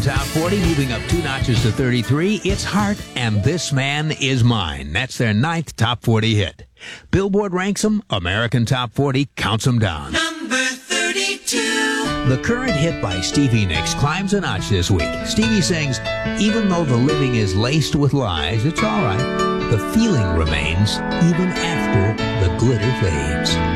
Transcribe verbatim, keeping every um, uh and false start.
Top forty, moving up two notches to thirty-three. It's Heart and This Man Is Mine. That's their ninth Top forty hit. Billboard ranks them. American Top forty counts them down. Number thirty-two. The current hit by Stevie Nicks climbs a notch this week. Stevie sings, "Even though the living is laced with lies, it's all right. The feeling remains even after the glitter fades."